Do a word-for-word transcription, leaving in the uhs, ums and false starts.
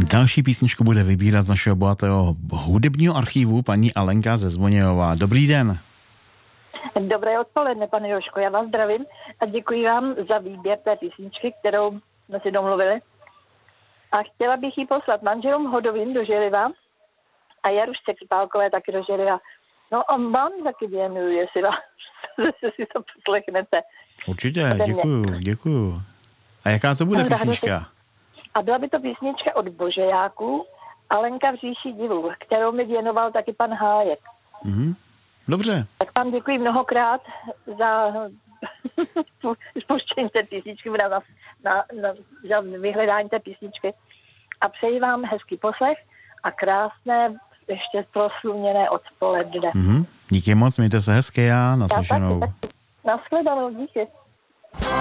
Další písničku bude vybírat z našeho bohatého hudebního archivu paní Alenka ze Zvonějova. Dobrý den. Dobré odpoledne, pane Jožko, já vás zdravím a děkuji vám za výběr té písničky, kterou jsme si domluvili. A chtěla bych ji poslat manželům Hodovým do Želiva a Jarušce Křipálkové taky do Želiva. No a vám taky věnuju, jestli vás si to poslechnete. Určitě, děkuju, děkuju. A jaká to bude písnička? A byla by to písnička od Božejáků, Alenka v říši divů, kterou mi věnoval taky pan Hájek. Mhm. Dobře. Tak vám děkuji mnohokrát za spuštění té písničky, na, na, na, za vyhledání té písničky a přeji vám hezký poslech a krásné, ještě prosluněné odpoledne. Mhm. Díky moc, mějte se hezky a naslyšenou. Nashledanou, díky.